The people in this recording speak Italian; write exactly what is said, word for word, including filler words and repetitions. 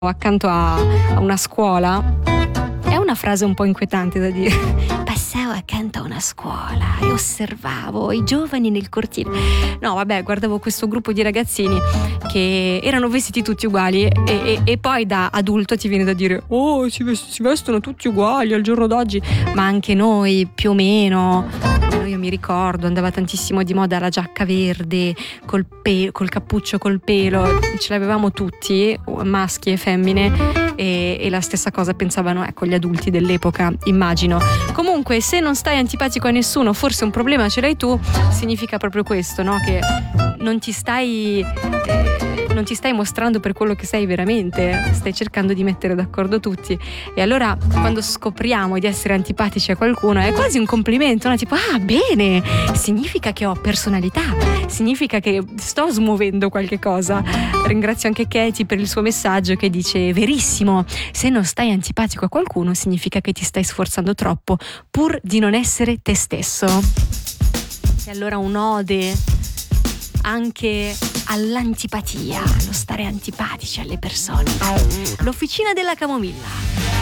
accanto a, a una scuola. È una frase un po' inquietante da dire. Passavo accanto a una scuola e osservavo i giovani nel cortile. No, vabbè, guardavo questo gruppo di ragazzini che erano vestiti tutti uguali e, e, e poi da adulto ti viene da dire: oh, si, vest- si vestono tutti uguali al giorno d'oggi. Ma anche noi, più o meno. Io mi ricordo, andava tantissimo di moda la giacca verde col, pe- col cappuccio col pelo. Ce l'avevamo tutti, maschi e femmine, e, e la stessa cosa pensavano, ecco, gli adulti dell'epoca, immagino. Comunque, se non stai antipatico a nessuno, forse un problema ce l'hai tu. Significa proprio questo, no? Che non ti stai eh, non ti stai mostrando per quello che sei veramente, stai cercando di mettere d'accordo tutti. E allora quando scopriamo di essere antipatici a qualcuno è quasi un complimento, no? Tipo, ah, bene, significa che ho personalità, significa che sto smuovendo qualche cosa. Ringrazio anche Katie per il suo messaggio che dice: verissimo, se non stai antipatico a qualcuno significa che ti stai sforzando troppo pur di non essere te stesso. E allora un'ode anche all'antipatia, allo stare antipatici alle persone. L'Officina della Camomilla.